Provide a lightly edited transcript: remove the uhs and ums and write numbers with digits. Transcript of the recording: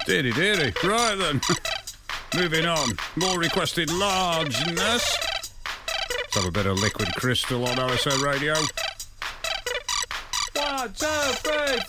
Deary, deary. Right then. Moving on. More requested largeness. Let's have a bit of Liquid Crystal on RSO Radio. 1, 2, 3,